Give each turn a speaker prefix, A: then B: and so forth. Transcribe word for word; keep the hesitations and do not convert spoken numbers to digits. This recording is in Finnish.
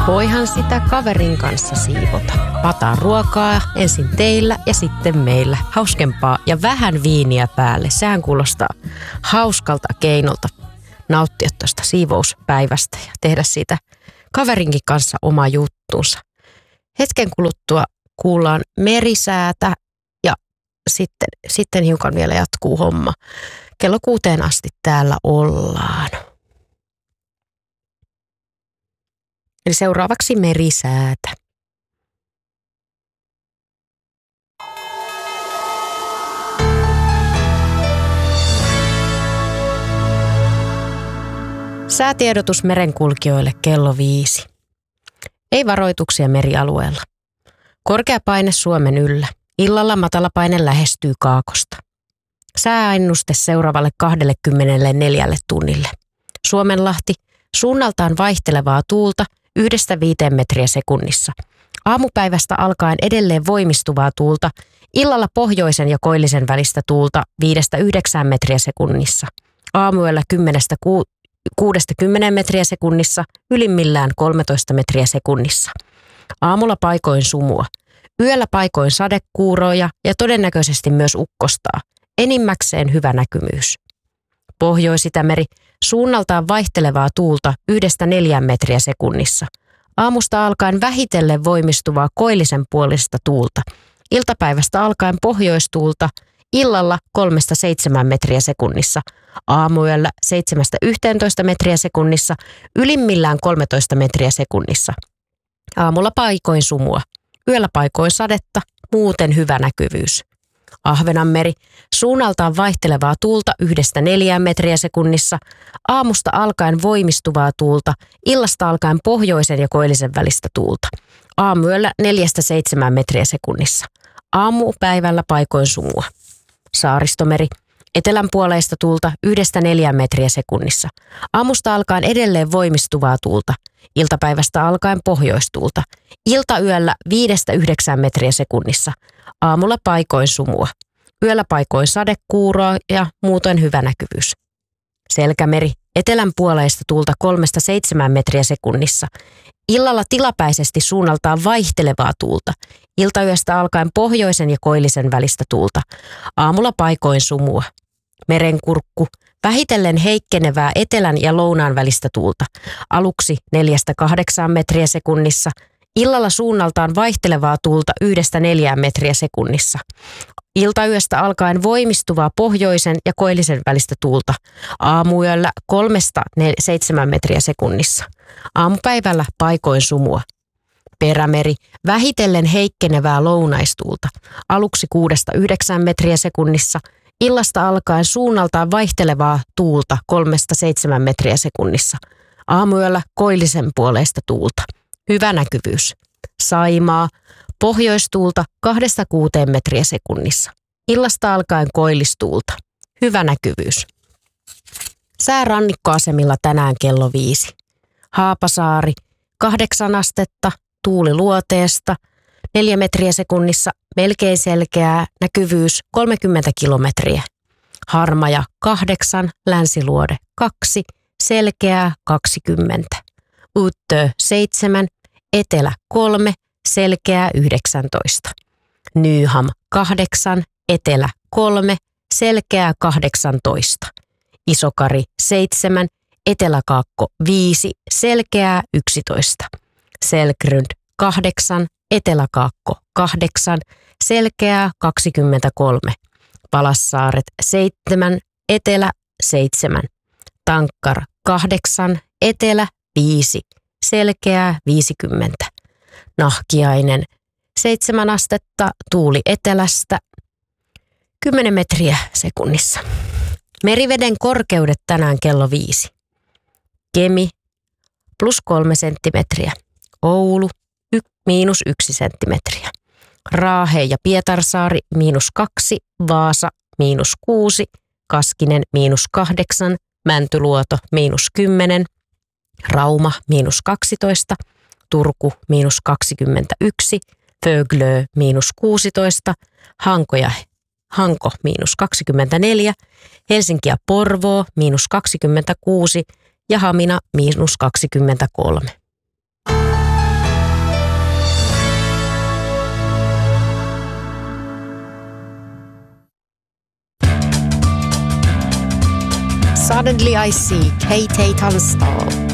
A: Voihan sitä kaverin kanssa siivota. Pataa ruokaa ensin teillä ja sitten meillä. Hauskempaa ja vähän viiniä päälle. Sehän kuulostaa hauskalta keinolta nauttia tuosta siivouspäivästä ja tehdä siitä kaverinkin kanssa oma juttunsa. Hetken kuluttua kuullaan merisäätä ja sitten, sitten hiukan vielä jatkuu homma. Kello kuuteen asti täällä ollaan. Eli seuraavaksi merisäätä. Säätiedotus merenkulkijoille kello viisi. Ei varoituksia merialueella. Korkea paine Suomen yllä. Illalla matala paine lähestyy Kaakosta. Sääennuste seuraavalle kaksikymmentäneljä tunnille. Suomenlahti, suunnaltaan vaihtelevaa tuulta yhdestä viiteen metriä sekunnissa. Aamupäivästä alkaen edelleen voimistuvaa tuulta, illalla pohjoisen ja koillisen välistä tuulta viidestä yhdeksään metriä sekunnissa. Aamuyöllä kymmenestä kuudesta kymmeneen metriä sekunnissa, ylimmillään kolmetoista metriä sekunnissa. Aamulla paikoin sumua. Yöllä paikoin sadekuuroja ja todennäköisesti myös ukkostaa. Enimmäkseen hyvä näkymyys. Pohjois-Itämeri, suunnaltaan vaihtelevaa tuulta yhdestä neljään metriä sekunnissa. Aamusta alkaen vähitellen voimistuvaa koillisen puolista tuulta. Iltapäivästä alkaen pohjoistuulta, illalla kolmesta seitsemään metriä sekunnissa. Aamuyöllä seitsemästä yhteentoista metriä sekunnissa, ylimmillään kolmetoista metriä sekunnissa. Aamulla paikoin sumua. Yöllä paikoin sadetta, muuten hyvä näkyvyys. Ahvenanmeri, suunnaltaan vaihtelevaa tuulta yhdestä neljään metriä sekunnissa, aamusta alkaen voimistuvaa tuulta, illasta alkaen pohjoisen ja koillisen välistä tuulta. Aamuyöllä neljästä seitsemään metriä sekunnissa. Aamupäivällä paikoin sumua. Saaristomeri, etelänpuoleista tuulta yhdestä neljään metriä sekunnissa. Aamusta alkaen edelleen voimistuvaa tuulta. Iltapäivästä alkaen pohjoistuulta. Iltayöllä viidestä yhdeksään metriä sekunnissa. Aamulla paikoin sumua. Yöllä paikoin sadekuuroa ja muutoin hyvä näkyvyys. Selkämeri, etelänpuoleista tuulta kolmesta seitsemään metriä sekunnissa. Illalla tilapäisesti suunnaltaan vaihtelevaa tuulta. Iltayöstä alkaen pohjoisen ja koillisen välistä tuulta. Aamulla paikoin sumua. Merenkurkku, vähitellen heikkenevää etelän ja lounaan välistä tuulta. Aluksi neljästä kahdeksaan metriä sekunnissa. Illalla suunnaltaan vaihtelevaa tuulta yhdestä neljään metriä sekunnissa. Iltayöstä alkaen voimistuvaa pohjoisen ja koillisen välistä tuulta. Aamuyöllä kolmesta seitsemään metriä sekunnissa. Aamupäivällä paikoin sumua. Perämeri, vähitellen heikkenevää lounaistuulta. Aluksi kuudesta yhdeksään metriä sekunnissa. Illasta alkaen suunnaltaan vaihtelevaa tuulta kolmesta seitsemään metriä sekunnissa. Aamuyöllä koillisen puoleista tuulta. Hyvä näkyvyys. Saimaa, pohjoistuulta kahdesta kuuteen metriä sekunnissa. Illasta alkaen koillistuulta. Hyvä näkyvyys. Sää rannikkoasemilla tänään kello viisi. Haapasaari, kahdeksan astetta, tuuli luoteesta, neljä metriä sekunnissa, melkein selkeää, näkyvyys kolmekymmentä kilometriä. Harmaja kahdeksan, länsiluode kaksi, selkeää kaksikymmentä. Uttö seitsemän, etelä kolme, selkeää yhdeksäntoista. Nyham kahdeksan, etelä kolme, selkeää kahdeksantoista. Isokari seitsemän, eteläkaakko viisi, selkeää yksitoista. Selkrund kahdeksan, eteläkaakko kahdeksan, selkeää kaksikymmentäkolme. Palassaaret seitsemän, etelä seitsemän. Tankkar kahdeksan, etelä viisi, selkeää viisikymmentä. Nahkiainen seitsemän astetta, tuuli etelästä kymmenen metriä sekunnissa. Meriveden korkeudet tänään kello viisi. Kemi plus kolme senttimetriä. Oulu y- miinus yksi senttimetriä. Raahe ja Pietarsaari miinus kaksi, Vaasa miinus kuusi, Kaskinen miinus kahdeksan, Mäntyluoto miinus kymmenen, Rauma miinus kaksitoista, Turku miinus kaksikymmentäyksi, Föglö miinus kuusitoista, Hanko ja Hanko miinus kaksikymmentäneljä, Helsinki ja Porvoo miinus kaksikymmentäkuusi ja Hamina miinus kaksikymmentäkolme. Suddenly I See, Kate Tunstall.